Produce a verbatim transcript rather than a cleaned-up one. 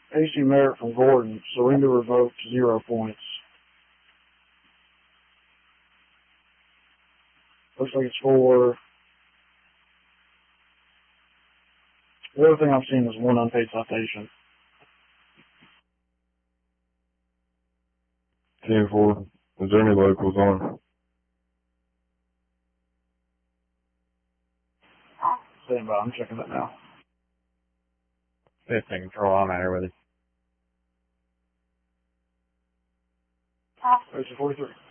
A C Merritt from Gordon, surrender revoked, zero points. Looks like it's for... The other thing I've seen is one unpaid citation. ten four. Is there any locals on? Stand by, I'm checking that now. fifteen control, I'm out here with it. Racer forty-three.